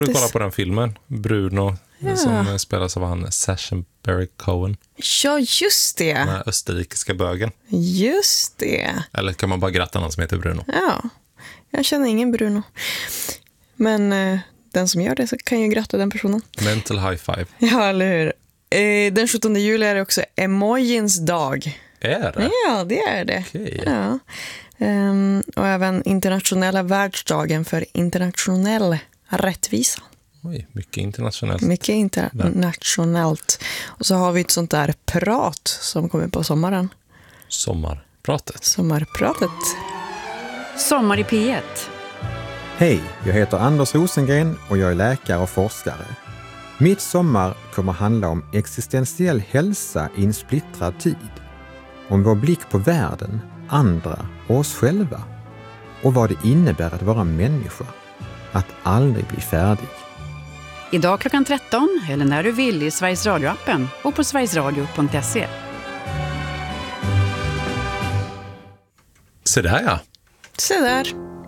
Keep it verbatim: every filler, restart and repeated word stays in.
Du kollar på den filmen, Bruno, ja. som spelas av han Sacha Baron Cohen. Ja, just det. Den här österrikiska bögen. Just det. Eller kan man bara gratta någon som heter Bruno? Ja, jag känner ingen Bruno. Men eh, den som gör det så kan ju gratta den personen. Mental high five. Ja, eller hur? Eh, den sjuttonde juli är det också emojins dag. Är det? Ja, det är det. Okej. Ja. Um, och även internationella världsdagen för internationell rättvisa. Oj, mycket internationellt. Mycket internationellt. Och så har vi ett sånt där prat som kommer på sommaren. Sommarpratet. Sommarpratet. Sommar i P ett. Hej, jag heter Anders Rosengren och jag är läkare och forskare. Mitt sommar kommer handla om existentiell hälsa i en splittrad tid. Om vår blick på världen, andra och oss själva. Och vad det innebär att vara människa. Att aldrig bli färdig. Idag klockan tretton eller när du vill i Sveriges Radio-appen och på sverigesradio punkt se. Så där ja. Så där.